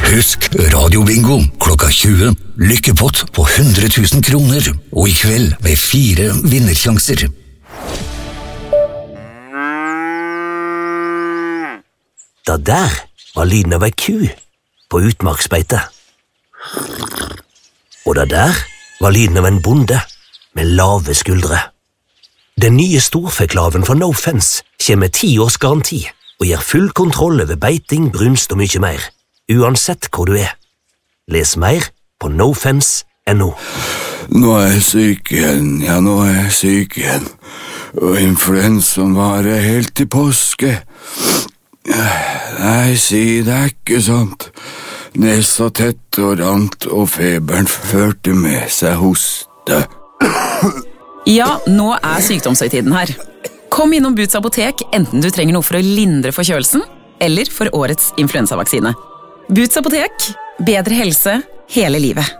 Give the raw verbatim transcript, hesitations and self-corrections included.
Husk radiobingo klokka tjue. Lykkepott på hundre tusen kroner. Og i kveld med fire vinnersjanser. Da der var lyden av ei ku på utmarksbeite. Og da der var lyden av en bonde med lave skuldre. Den nye storfeklaven fra No Fence kommer med ti års garanti og gir full kontroll over beiting, brunst og mye mer, uansett hvor du er. Les mer på no fence punktum no. Nå er jeg syk igjen, ja, nå er jeg syk igjen. Og influensaen varer helt til påske. Nei, si det er ikke sånt. Nesa tett og rant, og feberen førte med seg hoste. Ja, nå er sykdomshøytiden her. Kom innom Boots apotek, enten du trenger noe for å lindre forkjølelsen, eller for årets influensavaksine. Boots apotek, bedre helse hele livet.